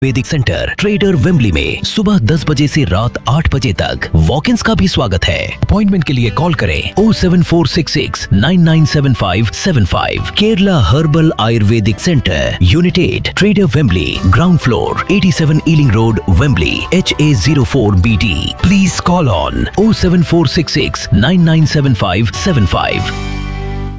वैदिक centre trader Wembley में सुबह 10 बजे से रात 8 बजे तक वॉक-इन्स का भी स्वागत है। अपॉइंटमेंट के लिए कॉल करें 07466 997575। Kerala herbal Ayurvedic centre, unit 8, trader Wembley, ground floor, 87 ailing road, Wembley, HA04BD। Please call on 07466 997575।